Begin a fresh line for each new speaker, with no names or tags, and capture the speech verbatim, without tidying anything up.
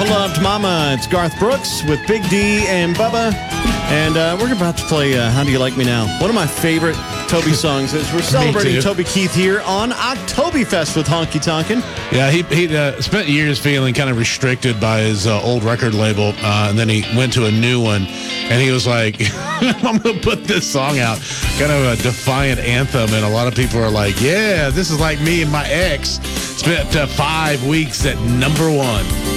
Beloved Mama. It's Garth Brooks with Big D and Bubba. And uh, we're about to play uh, How Do You Like Me Now? One of my favorite Toby songs is we're celebrating Toby Keith here on Oktoberfest with Honky Tonkin.
Yeah, he he uh, spent years feeling kind of restricted by his uh, old record label, uh, and then he went to a new one, and he was like, I'm going to put this song out, kind of a defiant anthem, and a lot of people are like, yeah, this is like me and my ex. Spent uh, five weeks at number one.